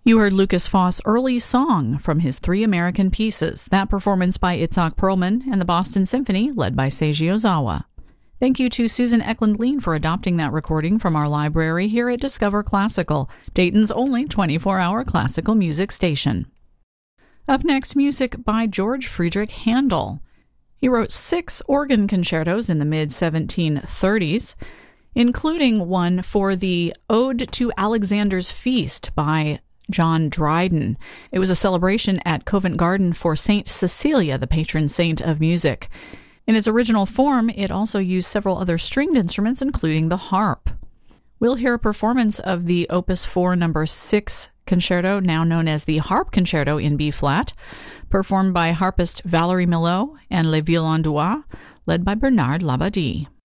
You heard Lukas Foss' Early Song from his Three American Pieces, that performance by Itzhak Perlman and the Boston Symphony, led by Seiji Ozawa. Thank you to Susan Eklund-Lean for adopting that recording from our library here at Discover Classical, Dayton's only 24-hour classical music station. Up next, music by George Friedrich Handel. He wrote 6 organ concertos in the mid-1730s, including one for the Ode to Alexander's Feast by John Dryden. It was a celebration at Covent Garden for Saint Cecilia, the patron saint of music. In its original form, it also used several other stringed instruments, including the harp. We'll hear a performance of the Opus 4 No. 6 concerto, now known as the Harp Concerto in B-flat, performed by harpist Valérie Milhaud and Les Violons d'Oie, led by Bernard Labadie.